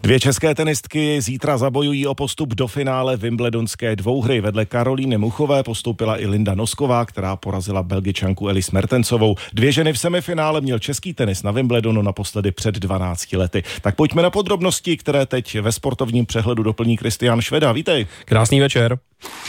Dvě české tenistky zítra zabojují o postup do finále wimbledonské dvouhry. Vedle Karolíny Muchové postoupila i Linda Nosková, která porazila Belgičanku Elise Mertensovou. Dvě ženy v semifinále měl český tenis na Wimbledonu naposledy před 12 lety. Tak pojďme na podrobnosti, které teď ve sportovním přehledu doplní Kristián Šveda. Vítej. Krásný večer.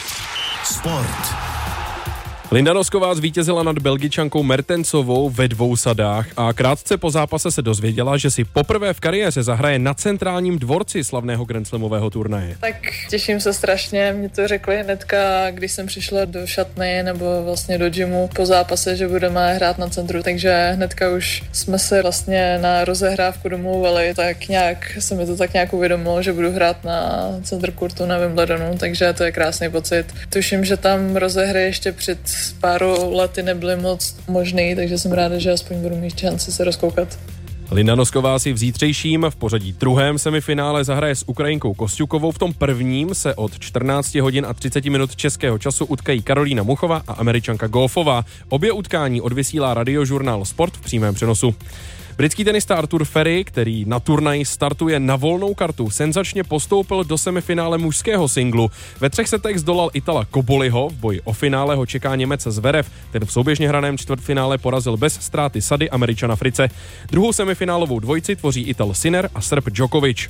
Sport. Linda Nosková zvítězila nad Belgičankou Mertensovou ve 2 sadách a krátce po zápase se dozvěděla, že si poprvé v kariéře zahraje na centrálním dvorci slavného grandslamového turnaje. Tak těším se strašně, mě to řekli hnedka, když jsem přišla do šatny nebo vlastně do gymu po zápase, že budeme hrát na centru, takže hnedka už jsme se vlastně na rozehrávku domluvili, tak nějak se mi to tak nějak uvědomilo, že budu hrát na centr kurtu na Wimbledonu, takže to je krásný pocit. Tuším, že tam rozehry ještě před pár lety nebyly moc možný, takže jsem ráda, že aspoň budu mít šanci se rozkoukat. Linda Nosková si v zítřejším v pořadí druhém semifinále zahraje s Ukrajinkou Kostjukovou. V tom prvním se od 14 hodin a 30 minut českého času utkají Karolína Muchová a Američanka Goffová. Obě utkání odvysílá radiožurnál Sport v přímém přenosu. Britský tenista Arthur Ferry, který na turnaji startuje na volnou kartu, senzačně postoupil do semifinále mužského singlu. Ve 3 setech zdolal Itala Koboliho, v boji o finále ho čeká Němec Zverev, ten v souběžně hraném čtvrtfinále porazil bez ztráty sady Američana Frice. Druhou semifinálovou dvojici tvoří Ital Sinner a Srb Djokovic.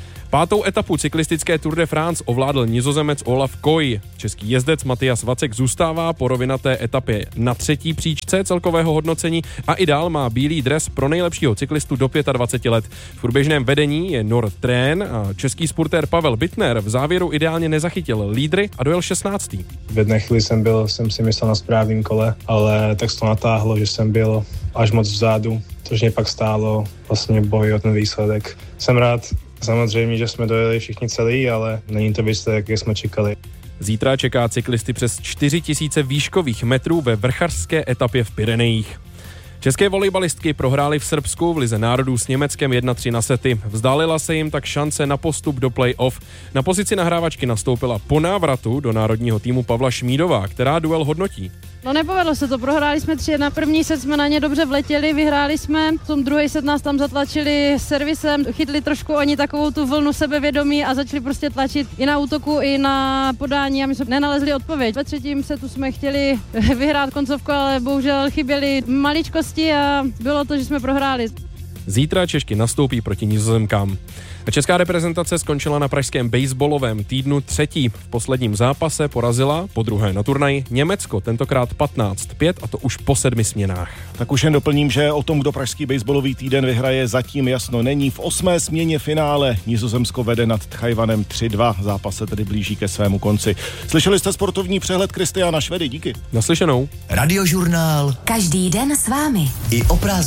5. etapu cyklistické Tour de France ovládl Nizozemec Olaf Koy. Český jezdec Matyas Vacek zůstává po rovinaté etapě na 3. příčce celkového hodnocení a i dál má bílý dres pro nejlepšího cyklistu do 25 let. V průběžném vedení je Nord Trén a český spurtér Pavel Bittner v závěru ideálně nezachytil lídry a dojel 16. V jedné chvíli jsem si myslel na správném kole, ale tak se to natáhlo, že jsem byl až moc vzadu, což mě pak stálo vlastně boj o ten výsledek. Jsem rád, samozřejmě, že jsme dojeli všichni celý, ale není to výsledek, jak jsme čekali. Zítra čeká cyklisty přes 4000 výškových metrů ve vrchařské etapě v Pyrenejích. České volejbalistky prohrály v Srbsku v lize národů s Německem 1-3 na sety. Vzdálila se jim tak šance na postup do play-off. Na pozici nahrávačky nastoupila po návratu do národního týmu Pavla Šmídová, která duel hodnotí. No nepovedlo se to, prohráli jsme 3-1, první set jsme na ně dobře vletěli, vyhráli jsme, v tom druhý set nás tam zatlačili servisem, chytli trošku oni takovou tu vlnu sebevědomí a začali prostě tlačit i na útoku, i na podání a my jsme nenalezli odpověď. Ve 3. setu jsme chtěli vyhrát koncovku, ale bohužel chyběly maličkosti a bylo to, že jsme prohráli. Zítra Češky nastoupí proti Nizozemkám. Česká reprezentace skončila na pražském baseballovém týdnu 3. V posledním zápase porazila po druhé na turnaji Německo, tentokrát 15-5 a to už po 7 směnách. Tak už jen doplním, že o tom, kdo pražský baseballový týden vyhraje, zatím jasno není. V 8. směně finále Nizozemsko vede nad Tchajwanem 3-2. Zápas se tedy blíží ke svému konci. Slyšeli jste sportovní přehled Kristiána Švedy, díky. Naslyšenou. Radiožurnál. Každý den s vámi. I o prázdninách.